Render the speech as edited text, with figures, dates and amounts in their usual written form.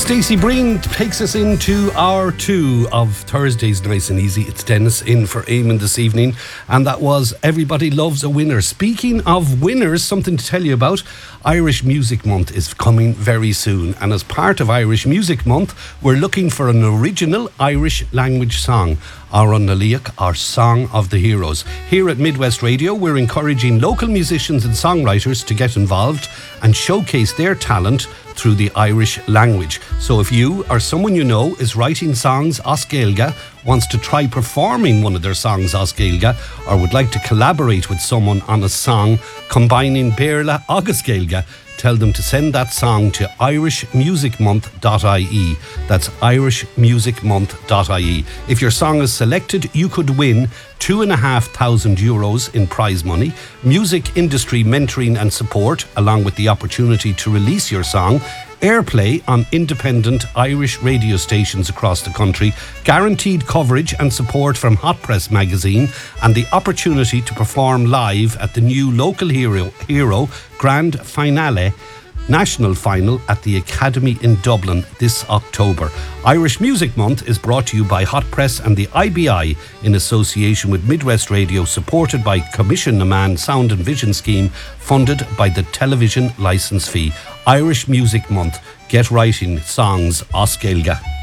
Stacey Breen takes us into hour 2 of Thursdays Nice and Easy. It's Dennis in for Eamon this evening, and that was Everybody Loves a Winner. Speaking of winners, something to tell you about. Irish Music Month is coming very soon, and as part of Irish Music Month, we're looking for an original Irish language song. Aaron Naliak, our Song of the Heroes. Here at Midwest Radio, we're encouraging local musicians and songwriters to get involved and showcase their talent through the Irish language. So if you or someone you know is writing songs as Gaeilge, wants to try performing one of their songs as Gaeilge, or would like to collaborate with someone on a song combining Béarla agus Gaeilge, tell them to send that song to irishmusicmonth.ie. That's irishmusicmonth.ie. If your song is selected, you could win €2,500 in prize money, music industry mentoring and support, along with the opportunity to release your song, airplay on independent Irish radio stations across the country, guaranteed coverage and support from Hot Press magazine, and the opportunity to perform live at the new Local Hero Grand Finale National Final at the Academy in Dublin this October. Irish Music Month is brought to you by Hot Press and the IBI in association with Midwest Radio, supported by Commission Naman Sound and Vision Scheme, funded by the television licence fee. Irish Music Month. Get writing songs as Gaeilge.